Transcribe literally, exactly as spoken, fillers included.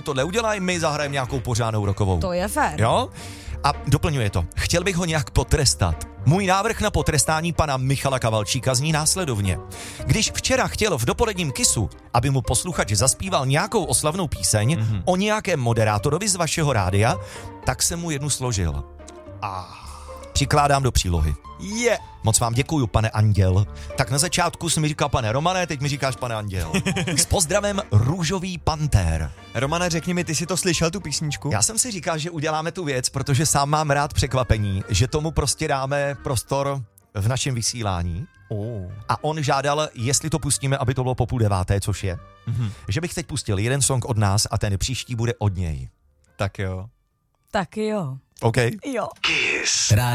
tohle udělaj, my zahrajeme nějakou pořádnou rokovou. To je fér. Jo? A doplňuje to. Chtěl bych ho nějak potrestat. Můj návrh na potrestání pana Michala Kavalčíka zní následovně. Když včera chtěl v dopoledním kisu, aby mu posluchač zaspíval nějakou oslavnou píseň mm-hmm. o nějakém moderátorovi z vašeho rádia, tak jsem mu jednu složil. A přikládám do přílohy. Je. Yeah. Moc vám děkuju, pane Anděl. Tak na začátku jsi mi říkal pane Romane, teď mi říkáš pane Anděl. S pozdravem Růžový pantér. Romane, řekni mi, ty jsi to slyšel, tu písničku? Já jsem si říkal, že uděláme tu věc, protože sám mám rád překvapení, že tomu prostě dáme prostor v našem vysílání. Oh. A on žádal, jestli to pustíme, aby to bylo po půl deváté, což je. Mm-hmm. Že bych teď pustil jeden song od nás a ten příští bude od něj. Tak jo. Tak jo. OK? Jo. Kiss.